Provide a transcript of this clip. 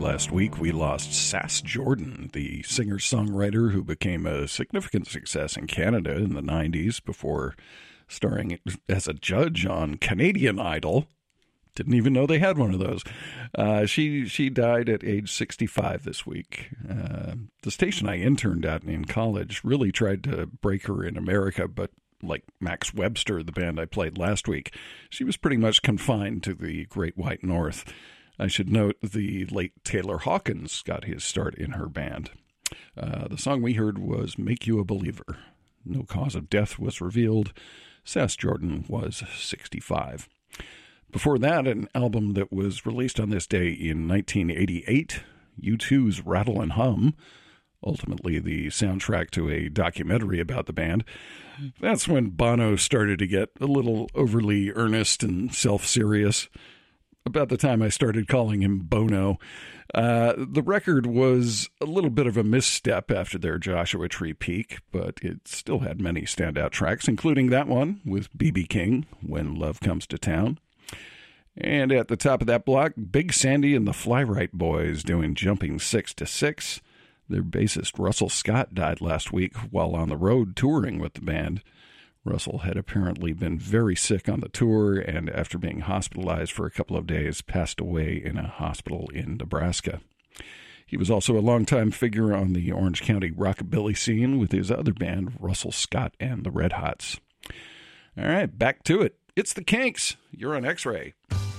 Last week, we lost Sass Jordan, the singer-songwriter who became a significant success in Canada in the 90s before starring as a judge on Canadian Idol. Didn't even know they had one of those. She died at age 65 this week. The station I interned at in college really tried to break her in America, but like Max Webster, the band I played last week, she was pretty much confined to the Great White North. I should note the late Taylor Hawkins got his start in her band. The song we heard was Make You a Believer. No cause of death was revealed. Sass Jordan was 65. Before that, an album that was released on this day in 1988, U2's Rattle and Hum, ultimately the soundtrack to a documentary about the band. That's when Bono started to get a little overly earnest and self-serious. About the time I started calling him Bono. The record was a little bit of a misstep after their Joshua Tree peak, but it still had many standout tracks, including that one with B.B. King, When Love Comes to Town. And at the top of that block, Big Sandy and the Fly-Right Boys doing Jumping 6 to 6. Their bassist Russell Scott died last week while on the road touring with the band. Russell had apparently been very sick on the tour and after being hospitalized for a couple of days, passed away in a hospital in Nebraska. He was also a longtime figure on the Orange County rockabilly scene with his other band, Russell Scott and the Red Hots. All right, back to it. It's the Kinks. You're on X-Ray.